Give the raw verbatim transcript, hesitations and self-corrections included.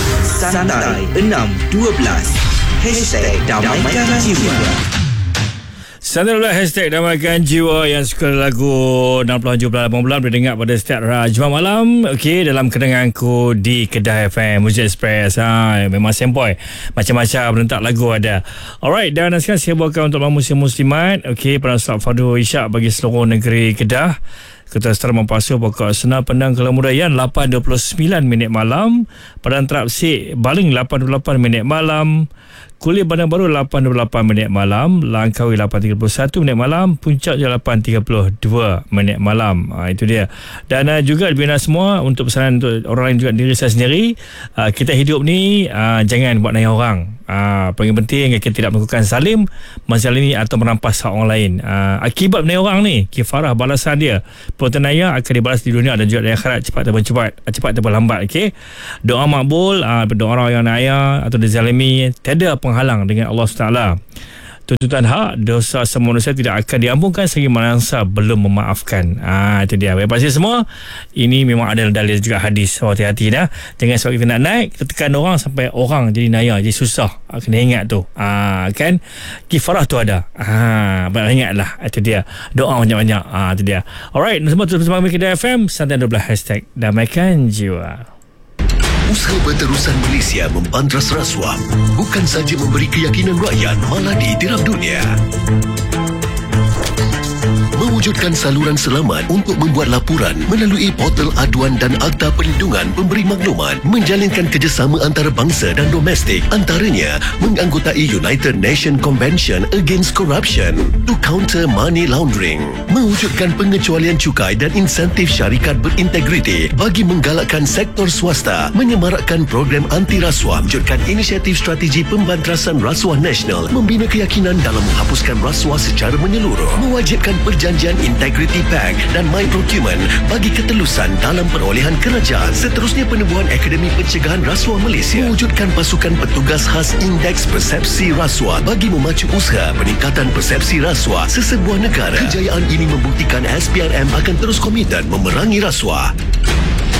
Santai enam dua belas Hashtag Damaikan Jiwa. Santai pula hashtag Damaikan Jiwa yang suka lagu enam puluh tujuh puluh lapan bulan boleh dengar pada setiap Jumaat malam. Okey, dalam kedenganganku di Kedah F M Muzik Express. Ha, memang sempoi. Macam-macam rentak lagu ada. Alright, dan sekarang saya bawakan untuk muslim muslimat. Okey, pada salat fardu isyak bagi seluruh negeri Kedah. Ketua Setara Mampasu pokok Senar Pendang Kelemudaian lapan dua puluh sembilan minit malam. Padang Terapsik Baling lapan dua puluh lapan minit malam. Kuliah Bandar Baru lapan dua puluh lapan minit malam. Langkawi lapan tiga puluh satu minit malam. Puncak lapan tiga puluh dua minit malam. Ha, itu dia. Dan uh, juga dibina semua untuk pesanan untuk orang lain juga diri saya sendiri. Uh, kita hidup ni uh, jangan buat naya orang. Uh, paling penting kita tidak melakukan zalim, menzalimi atau merampas hak orang lain. Uh, akibat menaya orang ni, kifarah balasan dia. Perbuatan naya akan dibalas di dunia dan juga di akhirat cepat ataupun cepat, cepat ataupun lambat. Okey. Doa makbul, uh, doa orang yang naya atau dizalimi tiada penghalang dengan Allah subhanahu wa taala. Tuntutan hak, dosa semua manusia tidak akan diampunkan selagi manusia belum memaafkan. Ah, itu dia. Baik, pasti semua ini memang ada dalil juga hadis. So, hati-hati dah. Jangan sebab kita nak naik, kita tekan orang sampai orang jadi naya, jadi susah. Ah, kena ingat tu. Ah, kan? Kifarah tu ada. Ah, ingatlah. Itu dia. Doa banyak-banyak. Ah, itu dia. Alright, semua terus bersama Kedah F M Santai dua belas hashtag Damaikan Jiwa. Usaha Berterusan Malaysia membantras rasuah bukan saja memberi keyakinan rakyat, malah ditiram dunia. Mewujudkan saluran selamat untuk membuat laporan melalui portal aduan dan Akta Perlindungan Pemberi Maklumat, menjalinkan kerjasama antarabangsa dan domestik, antaranya menganggotai United Nations Convention Against Corruption to counter money laundering, mewujudkan pengecualian cukai dan insentif syarikat berintegriti bagi menggalakkan sektor swasta, menyemarakkan program anti rasuah, mewujudkan inisiatif strategi pembantrasan rasuah nasional, membina keyakinan dalam menghapuskan rasuah secara menyeluruh, mewajibkan perjanjian Integrity Pact dan My Procurement bagi ketelusan dalam perolehan kerajaan. Seterusnya, penubuhan Akademi Pencegahan Rasuah Malaysia, mewujudkan pasukan petugas khas Indeks Persepsi Rasuah bagi memacu usaha peningkatan persepsi rasuah sesebuah negara. Kejayaan ini membuktikan S P R M akan terus komited memerangi rasuah.